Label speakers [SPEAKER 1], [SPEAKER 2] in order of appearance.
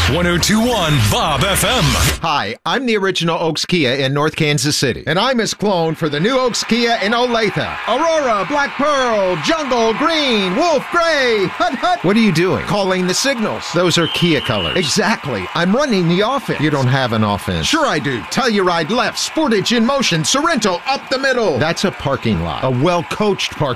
[SPEAKER 1] 1021 Bob FM.
[SPEAKER 2] Hi, I'm the original Oaks Kia in North Kansas City, and I'm his clone for the new Oaks Kia in Olathe. Aurora, Black Pearl, Jungle, Green, Wolf, Gray, Hut Hut. What are you doing? Calling the signals. Those are Kia colors. Exactly. I'm running the offense. You don't have an offense. Sure I do. Telluride left, Sportage in motion, Sorrento up the middle. That's a parking lot. A well-coached parking